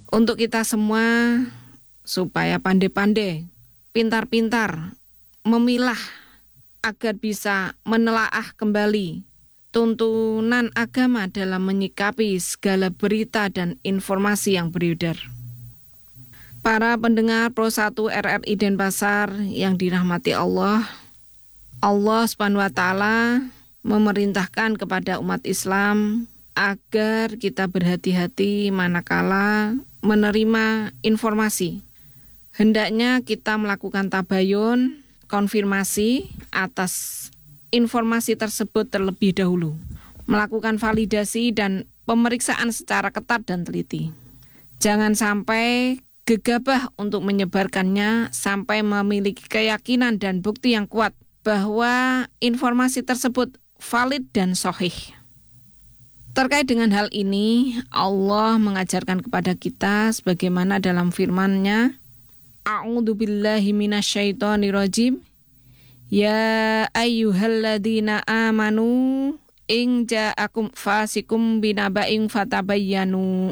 Untuk kita semua supaya pandai-pandai, pintar-pintar memilah agar bisa menelaah kembali tuntunan agama dalam menyikapi segala berita dan informasi yang beredar. Para pendengar Pro 1 RRI Denpasar yang dirahmati Allah, Allah Subhanahu wa taala memerintahkan kepada umat Islam agar kita berhati-hati manakala menerima informasi. Hendaknya kita melakukan tabayun, konfirmasi atas informasi tersebut terlebih dahulu, melakukan validasi dan pemeriksaan secara ketat dan teliti. Jangan sampai gegabah untuk menyebarkannya sampai memiliki keyakinan dan bukti yang kuat bahwa informasi tersebut valid dan sahih. Terkait dengan hal ini, Allah mengajarkan kepada kita sebagaimana dalam firman-Nya, A'udzubillahi minasyaitonirrajim. Ya ayyuhalladzina amanu in ja'akum fasikum binaba'in fatabayyanu.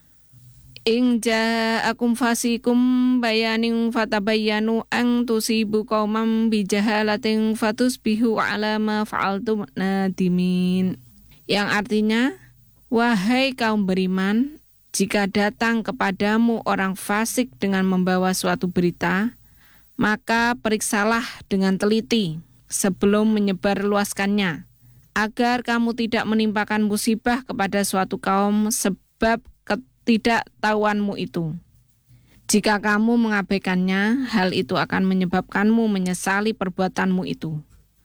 In ja'akum fasikum bayanin fatabayyanu an tusibu qauman bijahalatin fatusbihu ala ma fa'altum nadimin. Yang artinya, wahai kaum beriman, jika datang kepadamu orang fasik dengan membawa suatu berita, maka periksalah dengan teliti sebelum menyebarluaskannya, agar kamu tidak menimpakan musibah kepada suatu kaum sebab ketidaktahuanmu itu. Jika kamu mengabaikannya, hal itu akan menyebabkanmu menyesali perbuatanmu itu.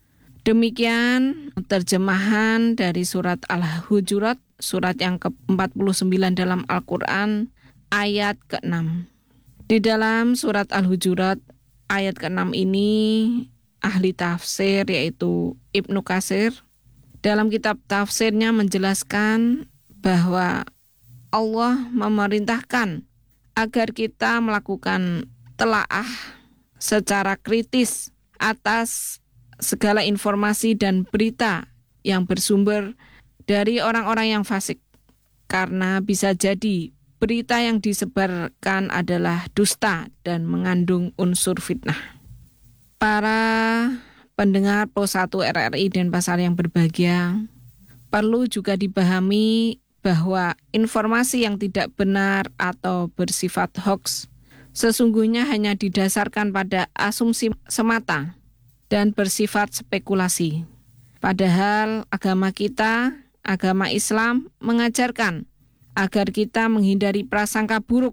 Demikian terjemahan dari surat Al-Hujurat, surat yang ke-49 dalam Al-Quran, ayat ke-6. Di dalam surat Al-Hujurat, ayat ke-6 ini, ahli tafsir yaitu Ibnu Katsir, dalam kitab tafsirnya menjelaskan bahwa Allah memerintahkan agar kita melakukan telaah secara kritis atas segala informasi dan berita yang bersumber dari orang-orang yang fasik, karena bisa jadi berita yang disebarkan adalah dusta dan mengandung unsur fitnah. Para pendengar Pro 1 RRI Denpasar yang berbahagia, perlu juga dipahami bahwa informasi yang tidak benar atau bersifat hoax sesungguhnya hanya didasarkan pada asumsi semata dan bersifat spekulasi. Padahal agama kita, agama Islam mengajarkan agar kita menghindari prasangka buruk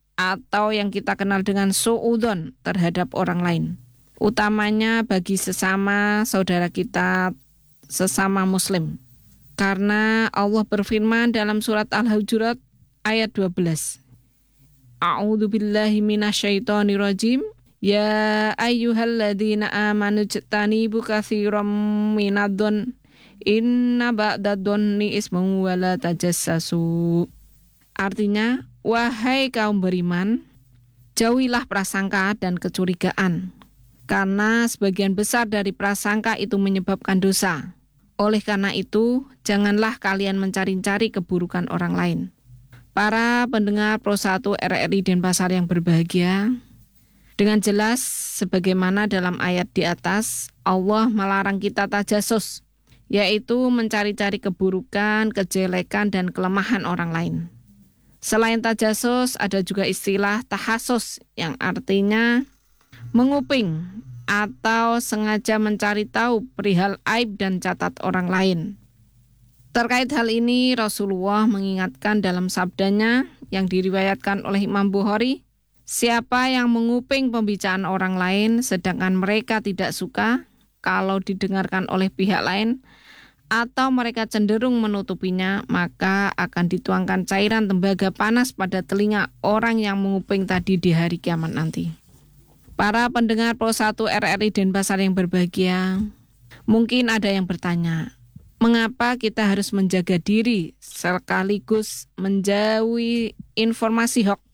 atau yang kita kenal dengan suudzon terhadap orang lain, utamanya bagi sesama saudara kita, sesama muslim. Karena Allah berfirman dalam surat Al-Hujurat ayat 12. A'udzubillahi minasyaitonirrajim. Ya ayyuhalladzina amanu jtanibu katsiran minadh-dhon inna ba'dadh-dhonni ismun wa la tajassasu. Artinya, wahai kaum beriman, jauhilah prasangka dan kecurigaan, karena sebagian besar dari prasangka itu menyebabkan dosa. Oleh karena itu, janganlah kalian mencari-cari keburukan orang lain. Para pendengar Pro 1 RRI Denpasar yang berbahagia, dengan jelas, sebagaimana dalam ayat di atas, Allah melarang kita tajasus, yaitu mencari-cari keburukan, kejelekan, dan kelemahan orang lain. Selain tajasus, ada juga istilah tahasus, yang artinya menguping atau sengaja mencari tahu perihal aib dan catat orang lain. Terkait hal ini, Rasulullah mengingatkan dalam sabdanya yang diriwayatkan oleh Imam Bukhari, siapa yang menguping pembicaraan orang lain sedangkan mereka tidak suka kalau didengarkan oleh pihak lain atau mereka cenderung menutupinya, maka akan dituangkan cairan tembaga panas pada telinga orang yang menguping tadi di hari kiamat nanti. Para pendengar Pro 1 RRI Denpasar yang berbahagia, mungkin ada yang bertanya, mengapa kita harus menjaga diri sekaligus menjauhi informasi hoax?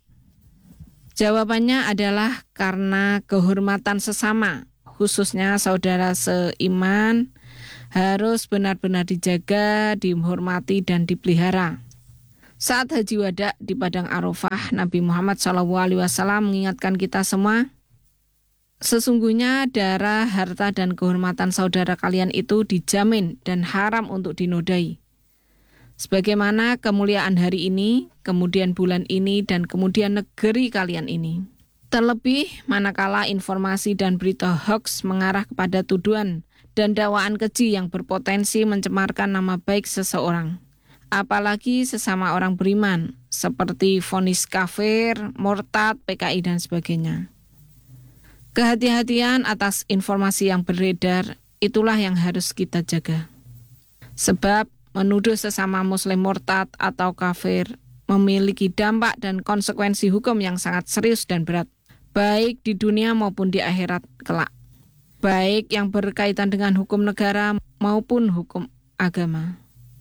Jawabannya adalah karena kehormatan sesama, khususnya saudara seiman, harus benar-benar dijaga, dihormati, dan dipelihara. Saat Haji Wada di Padang Arafah, Nabi Muhammad SAW mengingatkan kita semua, sesungguhnya darah, harta, dan kehormatan saudara kalian itu dijamin dan haram untuk dinodai. Sebagaimana kemuliaan hari ini, kemudian bulan ini, dan kemudian negeri kalian ini. Terlebih, manakala informasi dan berita hoaks mengarah kepada tuduhan dan dakwaan keji yang berpotensi mencemarkan nama baik seseorang. Apalagi sesama orang beriman, seperti vonis kafir, murtad, PKI, dan sebagainya. Kehati-hatian atas informasi yang beredar, itulah yang harus kita jaga. Sebab menuduh sesama muslim murtad atau kafir memiliki dampak dan konsekuensi hukum yang sangat serius dan berat, baik di dunia maupun di akhirat kelak. Baik yang berkaitan dengan hukum negara maupun hukum agama.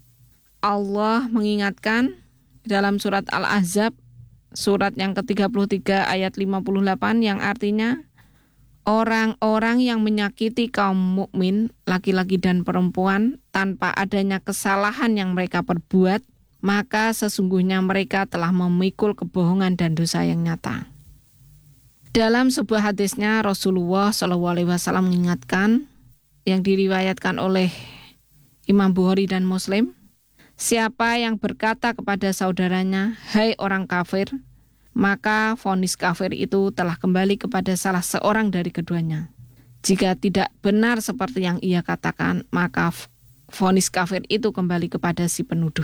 Allah mengingatkan dalam surat Al-Ahzab, surat yang ke-33 ayat 58 yang artinya, orang-orang yang menyakiti kaum mukmin, laki-laki dan perempuan, tanpa adanya kesalahan yang mereka perbuat, maka sesungguhnya mereka telah memikul kebohongan dan dosa yang nyata. Dalam sebuah hadisnya, Rasulullah SAW mengingatkan, yang diriwayatkan oleh Imam Bukhari dan Muslim, siapa yang berkata kepada saudaranya, hai orang kafir, maka vonis kafir itu telah kembali kepada salah seorang dari keduanya. Jika tidak benar seperti yang ia katakan, maka vonis kafir itu kembali kepada si penuduh.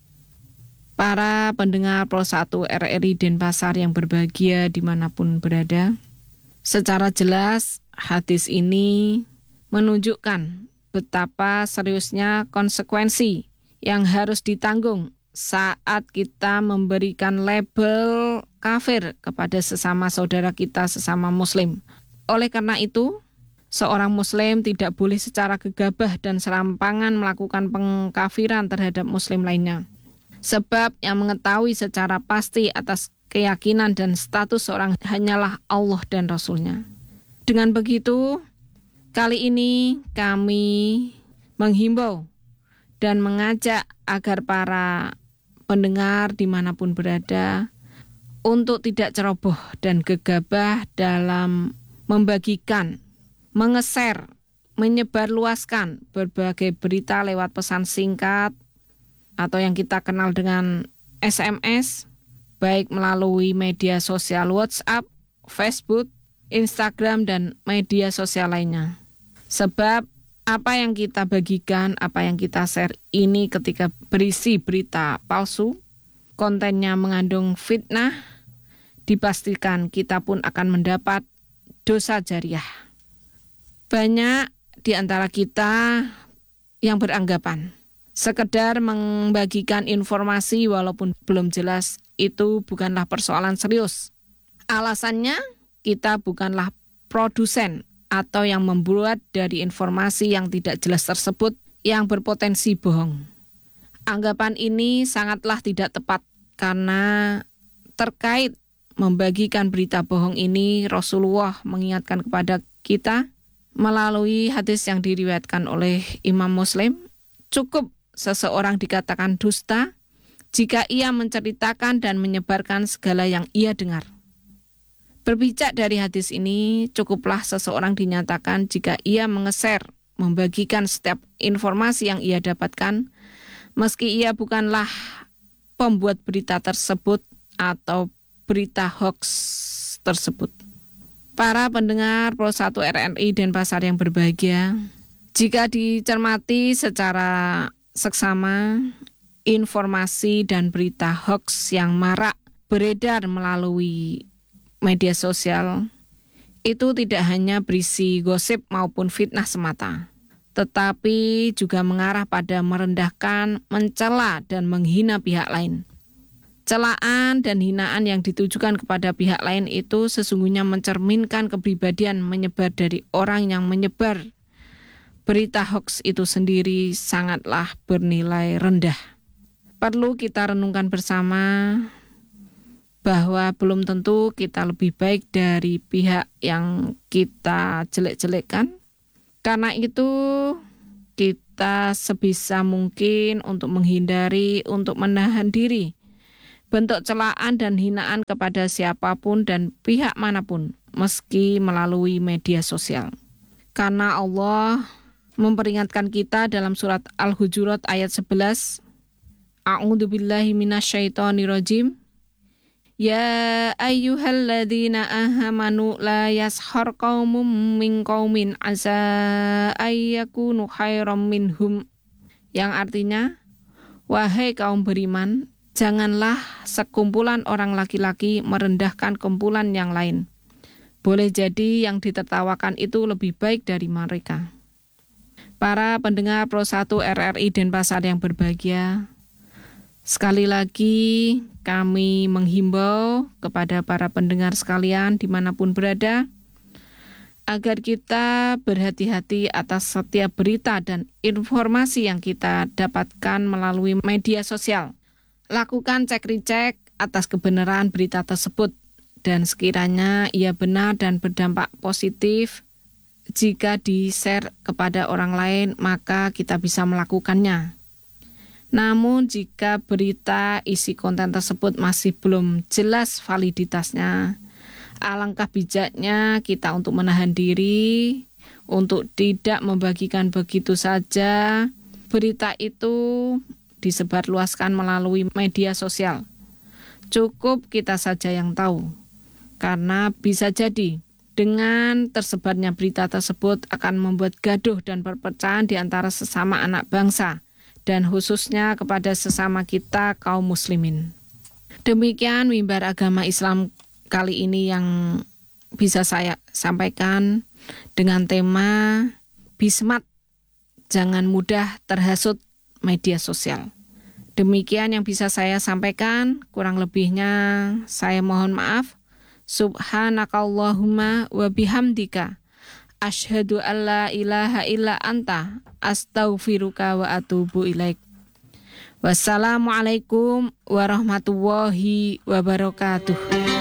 Para pendengar Pro 1 RRI Denpasar yang berbahagia dimanapun berada, secara jelas hadis ini menunjukkan betapa seriusnya konsekuensi yang harus ditanggung saat kita memberikan label kafir kepada sesama saudara kita, sesama muslim. Oleh karena itu, seorang muslim tidak boleh secara gegabah dan serampangan melakukan pengkafiran terhadap muslim lainnya. Sebab yang mengetahui secara pasti atas keyakinan dan status seorang hanyalah Allah dan Rasul-Nya. Dengan begitu, kali ini kami menghimbau dan mengajak agar para pendengar dimanapun berada untuk tidak ceroboh dan gegabah dalam membagikan, mengeser, menyebarluaskan berbagai berita lewat pesan singkat atau yang kita kenal dengan SMS, baik melalui media sosial WhatsApp, Facebook, Instagram, dan media sosial lainnya. Sebab apa yang kita bagikan, apa yang kita share ini ketika berisi berita palsu, kontennya mengandung fitnah, dipastikan kita pun akan mendapat dosa jariah. Banyak di antara kita yang beranggapan sekedar membagikan informasi walaupun belum jelas itu bukanlah persoalan serius. Alasannya kita bukanlah produsen atau yang membuat dari informasi yang tidak jelas tersebut yang berpotensi bohong. Anggapan ini sangatlah tidak tepat karena terkait membagikan berita bohong ini Rasulullah mengingatkan kepada kita melalui hadis yang diriwayatkan oleh Imam Muslim, cukup seseorang dikatakan dusta jika ia menceritakan dan menyebarkan segala yang ia dengar. Berpijak dari hadis ini, cukuplah seseorang dinyatakan jika ia mengeser, membagikan setiap informasi yang ia dapatkan, meski ia bukanlah pembuat berita tersebut atau berita hoax tersebut. Para pendengar Pro 1 RRI Denpasar yang berbahagia, jika dicermati secara seksama, informasi dan berita hoax yang marak beredar melalui media sosial itu tidak hanya berisi gosip maupun fitnah semata, tetapi juga mengarah pada merendahkan, mencela dan menghina pihak lain. Celaan dan hinaan yang ditujukan kepada pihak lain itu sesungguhnya mencerminkan kepribadian menyebar dari orang yang menyebar berita hoax itu sendiri sangatlah bernilai rendah. Perlu kita renungkan bersama bahwa belum tentu kita lebih baik dari pihak yang kita jelek-jelekkan. Karena itu kita sebisa mungkin untuk menghindari, untuk menahan diri bentuk celaan dan hinaan kepada siapapun dan pihak manapun, meski melalui media sosial. Karena Allah memperingatkan kita dalam surat Al-Hujurat ayat 11, A'udzubillahi minasyaitonirrajim. Ya ayyuhalladzina amanu la yashar qaumum min qaumin asa ayyakunu khairam minhum. Yang artinya, wahai kaum beriman, janganlah sekumpulan orang laki-laki merendahkan kumpulan yang lain. Boleh jadi yang ditertawakan itu lebih baik dari mereka. Para pendengar Pro 1 RRI Denpasar yang berbahagia, sekali lagi kami menghimbau kepada para pendengar sekalian dimanapun berada, agar kita berhati-hati atas setiap berita dan informasi yang kita dapatkan melalui media sosial. Lakukan cek-recek atas kebenaran berita tersebut, dan sekiranya ia benar dan berdampak positif, jika di-share kepada orang lain, maka kita bisa melakukannya. Namun jika berita isi konten tersebut masih belum jelas validitasnya, alangkah bijaknya kita untuk menahan diri, untuk tidak membagikan begitu saja berita itu disebarluaskan melalui media sosial. Cukup kita saja yang tahu, karena bisa jadi dengan tersebarnya berita tersebut akan membuat gaduh dan perpecahan di antara sesama anak bangsa, dan khususnya kepada sesama kita kaum muslimin. Demikian mimbar agama Islam kali ini yang bisa saya sampaikan dengan tema Bismat, jangan mudah terhasut media sosial. Demikian yang bisa saya sampaikan, kurang lebihnya saya mohon maaf. Subhanakallahumma wa bihamdika asyhadu an la ilaha illa anta astaghfiruka wa atubu ilaik. Wassalamualaikum warahmatullahi wabarakatuh.